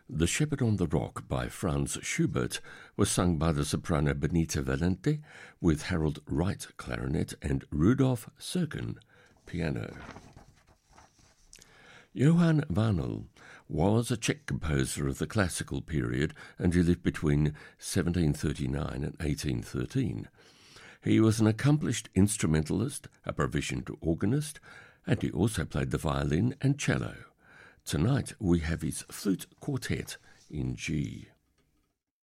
The Shepherd on the Rock by Franz Schubert was sung by the soprano Benita Valente with Harold Wright clarinet and Rudolf Serkin piano. Johann Warnel was a Czech composer of the classical period and he lived between 1739 and 1813. He was an accomplished instrumentalist, a proficient organist, and he also played the violin and cello. Tonight we have his flute quartet in G.